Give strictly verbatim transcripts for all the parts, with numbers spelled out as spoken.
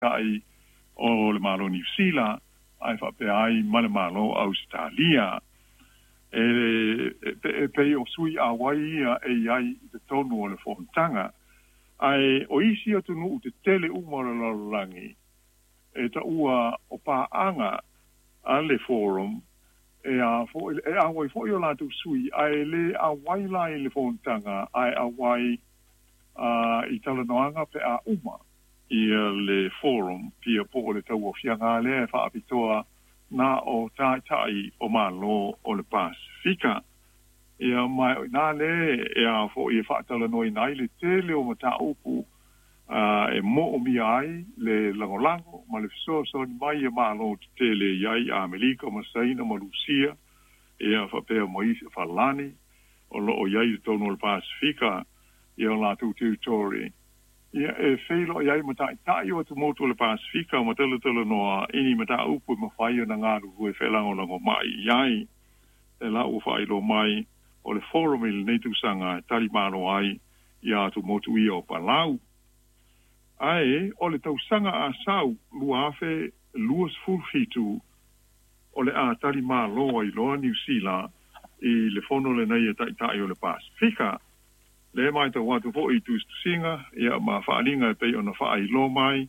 ai o le malo New Zealand ai fa pe ai male malo Australia e pe pe o sui a wai e ai te tonu o le fontanga ai o isi o tunu te tele umara rangi e ta ua o pa anga ale forum e a fo e a wai fo yo la tu sui ai le a wai la le fontanga ai a wai a i tala noanga pe a uma i le forum pia po le tau o fianga le fa apitoa na o tai tai o malo o le Pasifika e a mai na le e a fo i fa tala noi nai le tele o mata upu a e mo o mi ai le langolango ma le so so mai e malo tele iai a Amerika ma saina ma Lucia e a fa pe mo i fa lani o lo o iai tono le Pasifika e o la tu territory ia e feilo iai mata tai o tu moto le Pasifika ma tele tele noa ini mata upu ma fai na ngaru hu e felango na mai iai e la u fai lo mai o le forum il netu sanga tali mano ai ia tu motu i o palau ai o le tau sanga a sau luafe luas fulfitu o le a tali malo i loa New Zealand i le fono le nei e tai tai o le Pasifika le mai tau watu fo i tu singa ia ma whaalinga e pei o na wha i lo mai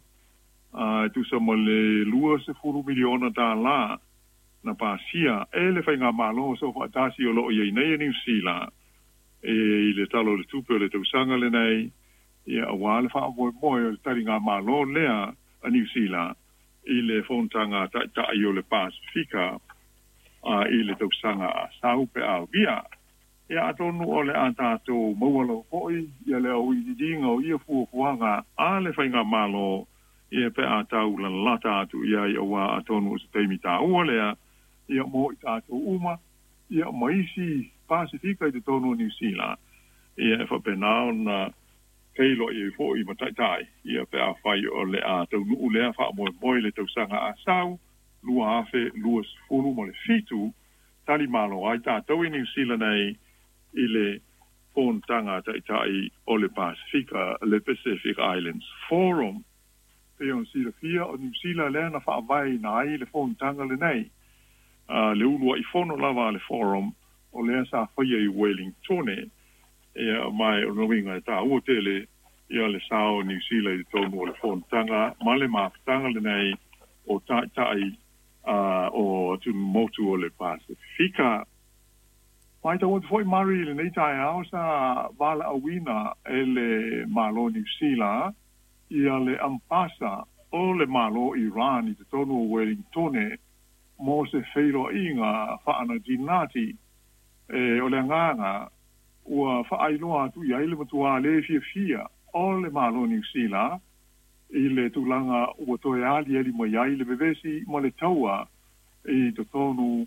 a tu sa mo le luas furu miliona da la na pasia e le whainga malo so wha tasi o lo i nei New Zealand e i le talo le tupe o le tau sanga le nei ia a wale wha moe moe o le tari ngā malo lea a New Zealand i le fontanga tai tai o le Pasifika a i le tau sanga a saupe a via ia atonu o le atato maualo hoi ia le au i dinga o ia fua fuanga a le whainga malo ia pe atau la lata atu ia i awa atonu o se teimi tā ua lea ia mo i tātou uma ia maisi Pasifika i te tonu New Zealand ia e whapenao na keilo i fo i mataitai ia pe a whai o le a tau nuu lea wha moe moe le tau sanga a sau lua afe luas fulu mo le fitu tali malo ai tātou i New Zealand nei i le fontanga taitai o le Pasifika le Pacific Islands Forum pe on sila fia o New Zealand lea na wha vai na ai le fontanga le nei uh, le ulua i fono lava le forum o lea sa whaia i Wellington ia mai o winga ta o tele ia le sao New Zealand i tonu o le fontanga male mafutanga le nei o tai tai uh, o tu motu o le Pasifika mai ta wot foi mari le nei tai au sa vala awina e le malo New Zealand ia le ampasa o le malo Iran i te tonu o Wellington mo se feiro inga whaana dinati e o le nganga ua whaailoa atu ia ile matua le fia fia o le malo New Zealand i le tulanga ua toe ali eli mo ia ile bevesi mo le taua i te tonu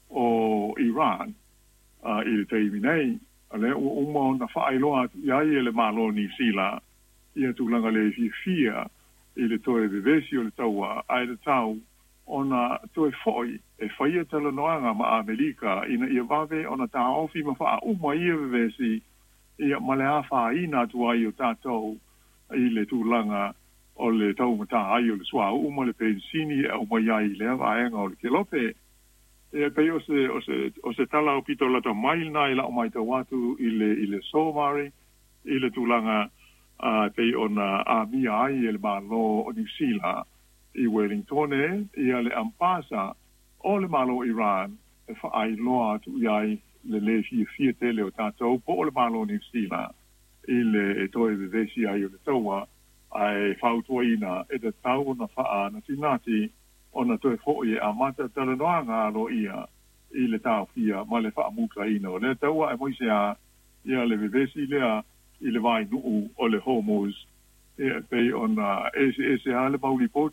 o Iran uh, i le teimi nei ale ua uma na whaailoa atu ia ile malo New Zealand ia tulanga le fia fia i le toe bevesi o le taua ai le tau ona toe foi e whaia tala noanga ma Amerika ina ia vave ona ta ofi ma wha uma ia vevesi ia male a wha ina tu ai o tātou i le tūlanga o le tau mata ai o le sua uma le pensini e uma iai le vaenga o le kelope e pei o se, o se, o se tala o pito lata mailna i la o mai tau watu i le, i le somari i le tūlanga uh, pei ona a mia ai e le malo o New Zealand i Wellington ia le ampasa o le malo Iran e whaai loa atu iai le le fia fia tele o tātou po o le malo New Zealand i le e toe vevesi ai o le taua ai whautua ina e te tau na whaa na tinati o na toe fo'i e amata tala noanga alo ia i le tau fia ma le wha muka ina o le taua e moise a ia le vevesi lea i le vai nuu o le homos e pei ona ese ese a le mauli poti